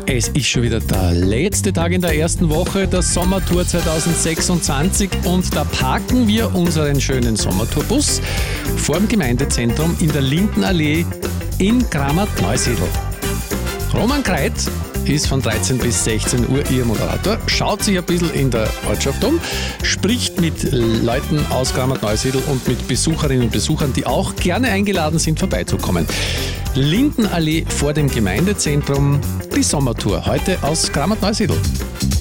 Es ist schon wieder der letzte Tag in der ersten Woche der Sommertour 2026 und da parken wir unseren schönen Sommertourbus vor dem Gemeindezentrum in der Lindenallee in Kramart-Neusiedl. Roman Kreit ist von 13 bis 16 Uhr Ihr Moderator, schaut sich ein bisschen in der Ortschaft um, spricht mit Leuten aus Kramart-Neusiedl und mit Besucherinnen und Besuchern, die auch gerne eingeladen sind, vorbeizukommen. Lindenallee vor dem Gemeindezentrum, die Sommertour, heute aus Kramart-Neusiedl.